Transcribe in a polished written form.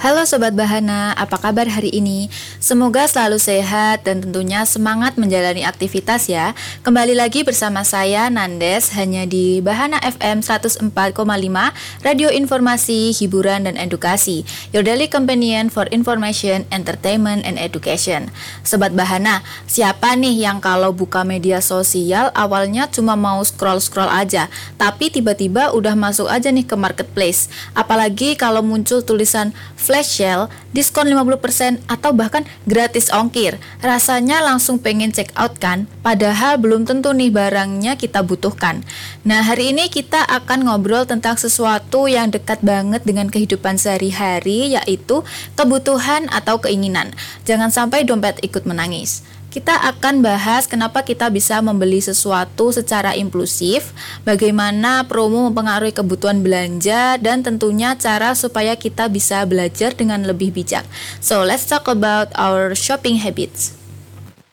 Halo Sobat Bahana, apa kabar hari ini? Semoga selalu sehat dan tentunya semangat menjalani aktivitas ya. Kembali lagi bersama saya Nandes hanya di Bahana FM 104,5, Radio Informasi, Hiburan dan Edukasi. Your daily companion for information, entertainment and education. Sobat Bahana, siapa nih yang kalau buka media sosial awalnya cuma mau scroll-scroll aja, tapi tiba-tiba udah masuk aja nih ke marketplace. Apalagi kalau muncul tulisan flash sale, diskon 50% atau bahkan gratis ongkir. Rasanya langsung pengen check out kan? Padahal belum tentu nih barangnya kita butuhkan. Nah, hari ini kita akan ngobrol tentang sesuatu yang dekat banget dengan kehidupan sehari-hari, yaitu kebutuhan atau keinginan. Jangan sampai dompet ikut menangis. Kita akan bahas kenapa kita bisa membeli sesuatu secara impulsif, bagaimana promo mempengaruhi kebutuhan belanja, dan tentunya cara supaya kita bisa belajar dengan lebih bijak. So, let's talk about our shopping habits.